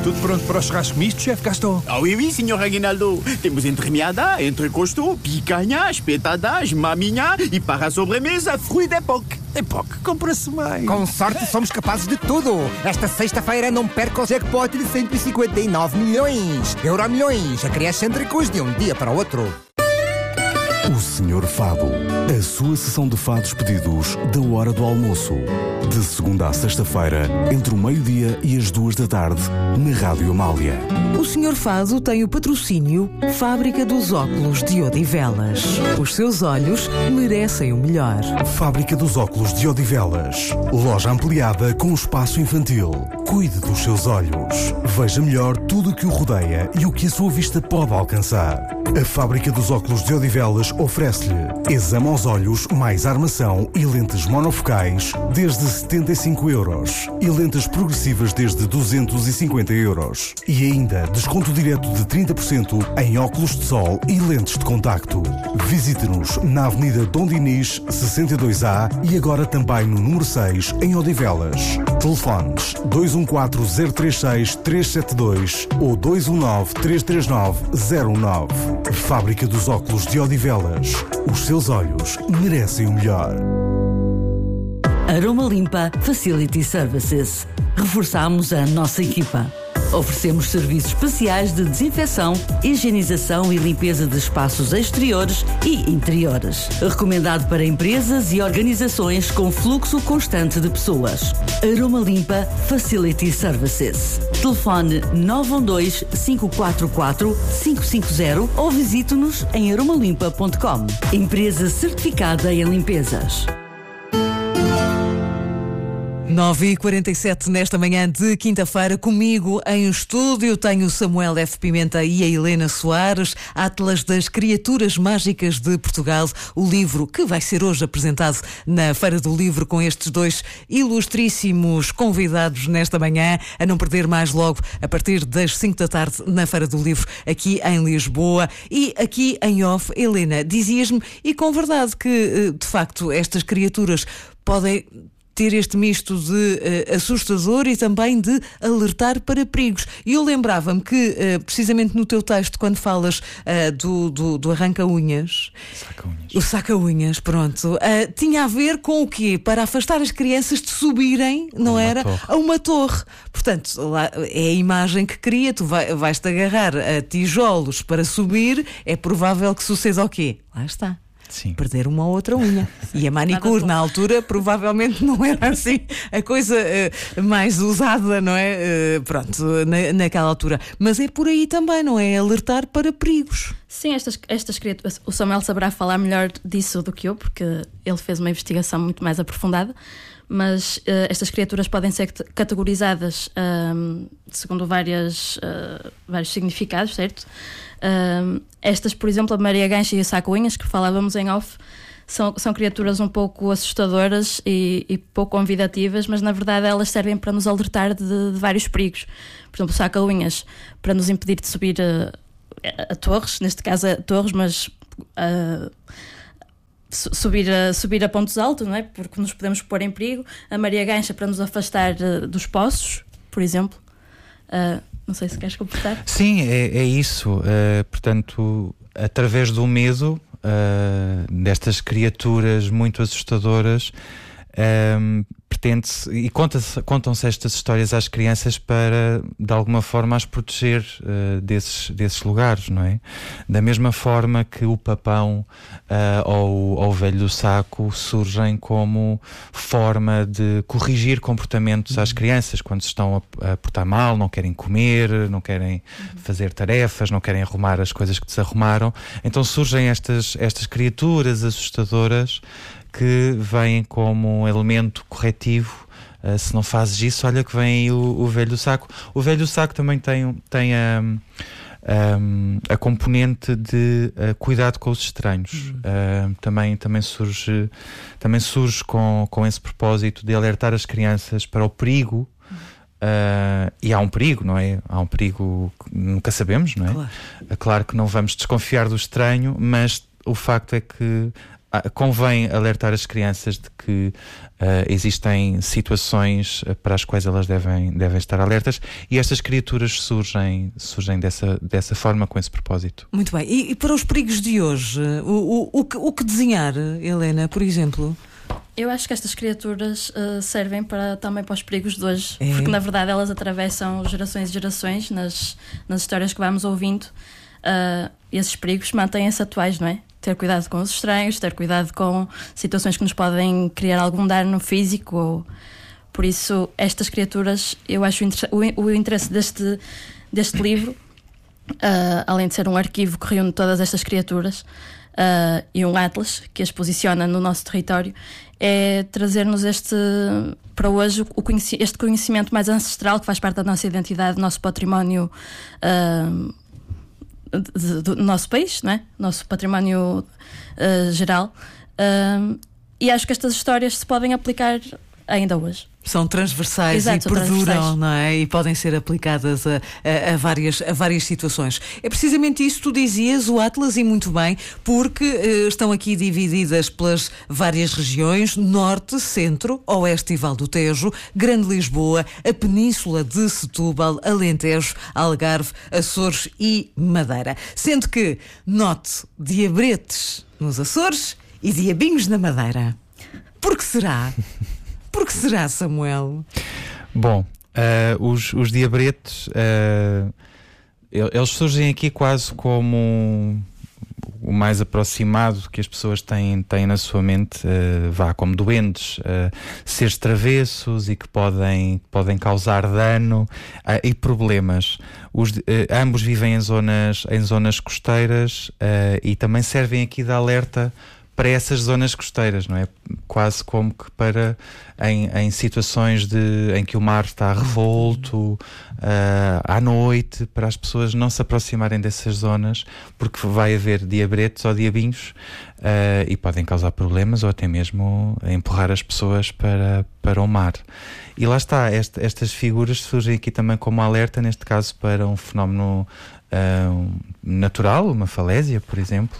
Tudo pronto para o churrasco misto, chefe Gaston? Ah oui, oui, senhor Aguinaldo. Temos entremeada, entrecosto, picanha, espetadas, maminha e para a sobremesa, fruit d'époque. Époque, compra-se mais. Com sorte somos capazes de tudo. Esta sexta-feira não perca o jackpot de 159 milhões. Euromilhões, acresce entrecos de um dia para o outro. O Senhor Fado, a sua sessão de fados pedidos da hora do almoço. De segunda a sexta-feira, entre o meio-dia e as 2 da tarde, na Rádio Amália. O Senhor Fado tem o patrocínio Fábrica dos Óculos de Odivelas. Os seus olhos merecem o melhor. Fábrica dos Óculos de Odivelas. Loja ampliada com espaço infantil. Cuide dos seus olhos. Veja melhor tudo o que o rodeia e o que a sua vista pode alcançar. A Fábrica dos Óculos de Odivelas oferece-lhe exame aos olhos mais armação e lentes monofocais desde 75 euros e lentes progressivas desde 250 euros. E ainda desconto direto de 30% em óculos de sol e lentes de contacto. Visite-nos na Avenida Dom Dinis, 62A e agora também no número 6 em Odivelas. Telefones 214-036-372 ou 219-339-019. Fábrica dos Óculos de Odivelas. Os seus olhos merecem o melhor. Aroma Limpa Facility Services. Reforçamos a nossa equipa. Oferecemos serviços especiais de desinfecção, higienização e limpeza de espaços exteriores e interiores. Recomendado para empresas e organizações com fluxo constante de pessoas. Aroma Limpa Facility Services. Telefone 912-544-550 ou visite-nos em aromalimpa.com. Empresa certificada em limpezas. 9h47 nesta manhã de quinta-feira. Comigo em estúdio tenho o Samuel F. Pimenta e a Helena Soares. Atlas das Criaturas Mágicas de Portugal, o livro que vai ser hoje apresentado na Feira do Livro com estes dois ilustríssimos convidados nesta manhã, a não perder mais logo a partir das 5 da tarde na Feira do Livro aqui em Lisboa. E aqui em off, Helena, dizias-me, e com verdade, que de facto estas criaturas podem ter este misto de assustador e também de alertar para perigos. E eu lembrava-me que, precisamente no teu texto, quando falas do arranca-unhas, o saca-unhas, pronto, tinha a ver com o quê? Para afastar as crianças de subirem, não era? A uma torre. Portanto, lá é a imagem que cria, tu vais-te agarrar a tijolos para subir, é provável que suceda o quê? Lá está. Sim. Perder uma ou outra unha. E a manicure na altura provavelmente não era assim a coisa mais usada, não é? Pronto, naquela altura. Mas é por aí também, não é? Alertar para perigos. Sim, estas criaturas, o Samuel saberá falar melhor disso do que eu, porque ele fez uma investigação muito mais aprofundada. Mas estas criaturas podem ser categorizadas segundo vários significados, certo? Estas, por exemplo, a Maria Gancha e o Saca-unhas, que falávamos em off, são criaturas um pouco assustadoras e pouco convidativas, mas na verdade elas servem para nos alertar de vários perigos. Por exemplo, o Saca-unhas para nos impedir de subir a torres, neste caso a torres, mas subir a pontos altos, não é? Porque nos podemos pôr em perigo. A Maria Gancha para nos afastar dos poços, por exemplo. Não sei se queres completar. Sim, é isso. Portanto, através do medo destas criaturas muito assustadoras, pretende-se e contam-se estas histórias às crianças para, de alguma forma, as proteger desses lugares, não é? Da mesma forma que o papão ou o velho do saco surgem como forma de corrigir comportamentos às crianças quando se estão a portar mal, não querem comer, não querem fazer tarefas, não querem arrumar as coisas que desarrumaram. Então surgem estas criaturas assustadoras que vêm como um elemento corretivo. Se não fazes isso, olha que vem aí o velho do saco. O velho do saco também tem a componente de cuidado com os estranhos. Também surge com esse propósito de alertar as crianças para o perigo. E há um perigo, não é? Há um perigo que nunca sabemos, não é? Claro que não vamos desconfiar do estranho, mas o facto é que convém alertar as crianças de que existem situações para as quais elas devem estar alertas, e estas criaturas surgem dessa forma, com esse propósito. Muito bem. E para os perigos de hoje, o que desenhar, Helena, por exemplo? Eu acho que estas criaturas servem também para os perigos de hoje, porque na verdade elas atravessam gerações e gerações nas histórias que vamos ouvindo. Esses perigos mantêm-se atuais, não é? Ter cuidado com os estranhos, ter cuidado com situações que nos podem criar algum dano físico. Por isso, estas criaturas, eu acho o interesse deste livro, além de ser um arquivo que reúne todas estas criaturas e um atlas que as posiciona no nosso território, é trazer-nos para hoje este conhecimento mais ancestral, que faz parte da nossa identidade, do nosso património do nosso país, não é? Nosso património geral, e acho que estas histórias se podem aplicar ainda hoje. São transversais. Exato, e perduram, transversais. não é? E podem ser aplicadas a várias situações. É precisamente isso que tu dizias, o Atlas, e muito bem, porque estão aqui divididas pelas várias regiões: Norte, Centro, Oeste e Val do Tejo, Grande Lisboa, a Península de Setúbal, Alentejo, Algarve, Açores e Madeira. Sendo que note diabretes nos Açores e diabinhos na Madeira. Por que será? Por que será, Samuel? Bom, os diabretes, eles surgem aqui quase como o mais aproximado que as pessoas têm na sua mente, como duendes, seres travessos e que podem causar dano e problemas. Ambos vivem em zonas costeiras e também servem aqui de alerta para essas zonas costeiras, não é? Quase como que em situações em que o mar está revolto, à noite, para as pessoas não se aproximarem dessas zonas, porque vai haver diabretes ou diabinhos e podem causar problemas ou até mesmo empurrar as pessoas para o mar. E lá está, estas figuras surgem aqui também como alerta, neste caso para um fenómeno natural, uma falésia, por exemplo,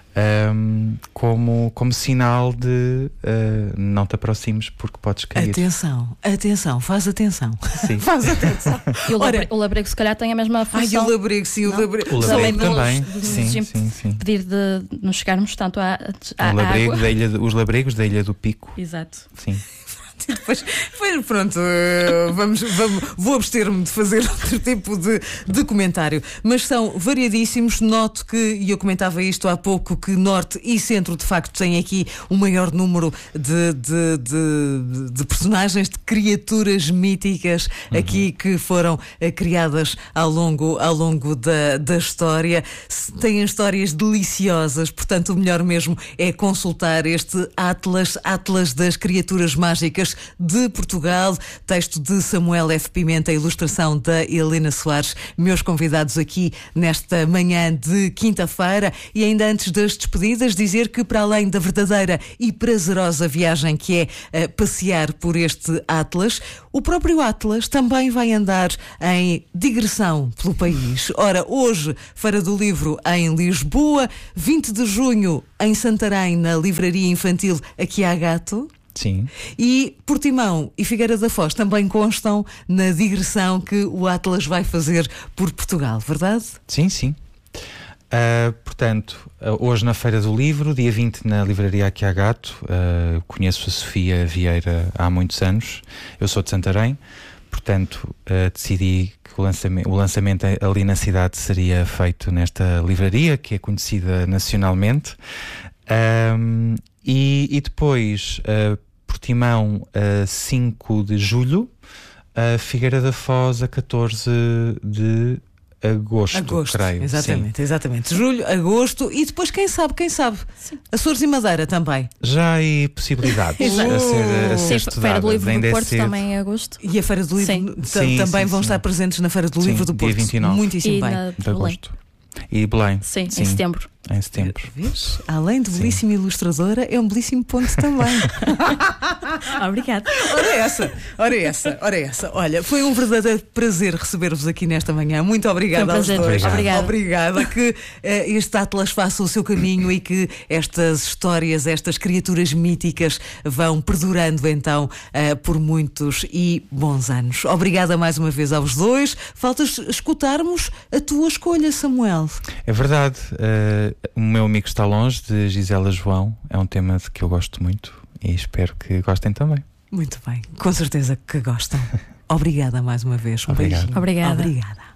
como sinal de não te aproximes porque podes cair. Atenção, faz atenção. Sim. Faz atenção. E o labrego se calhar tem a mesma função. O labrego, sim, o labrego. O labrego também. Sim. Pedir de nos chegarmos tanto à labrego água. Os labregos da Ilha do Pico. Exato. Sim. E depois, pronto, vou abster-me de fazer outro tipo de comentário. Mas são variadíssimos. Noto que, e eu comentava isto há pouco, que Norte e Centro de facto têm aqui o maior número de personagens, de criaturas míticas aqui que foram criadas ao longo da história. Têm histórias deliciosas, portanto o melhor mesmo é consultar este Atlas das Criaturas Mágicas de Portugal, texto de Samuel F. Pimenta, ilustração da Helena Soares, meus convidados aqui nesta manhã de quinta-feira. E ainda antes das despedidas, dizer que para além da verdadeira e prazerosa viagem que é passear por este Atlas, o próprio Atlas também vai andar em digressão pelo país. Ora, hoje, Feira do Livro em Lisboa, 20 de junho em Santarém, na Livraria Infantil Aqui há Gato. Sim. E Portimão e Figueira da Foz também constam na digressão que o Atlas vai fazer por Portugal, verdade? Sim. Portanto, hoje na Feira do Livro, dia 20 na Livraria Aqui há Gato. Conheço a Sofia Vieira há muitos anos. Eu sou de Santarém, portanto decidi que o lançamento ali na cidade seria feito nesta livraria, que é conhecida nacionalmente. E depois Portimão a 5 de julho, Figueira da Foz a 14 de agosto, creio. Exatamente. Julho, agosto e depois quem sabe? Sim. Açores e Madeira também. Já há possibilidades a ser estudadas. A Feira do Livro do Porto também em agosto. E a Feira do Livro também vão estar presentes na Feira do Livro do Porto. Dia 29. Muitíssimo e bem. Na de agosto. E Belém. Sim, em setembro. em setembro. Vês? Além de belíssima ilustradora, é um belíssimo ponto também. Obrigada. Ora essa. Olha, foi um verdadeiro prazer receber-vos aqui nesta manhã. Muito obrigada aos dois. Obrigada. Que este Atlas faça o seu caminho e que estas histórias, estas criaturas míticas vão perdurando então por muitos e bons anos. Obrigada mais uma vez aos dois. Falta escutarmos a tua escolha, Samuel. É verdade. O meu amigo está longe, de Gisela João. É um tema de que eu gosto muito e espero que gostem também. Muito bem, com certeza que gostam. Obrigada mais uma vez. Obrigado. Obrigada. Obrigada.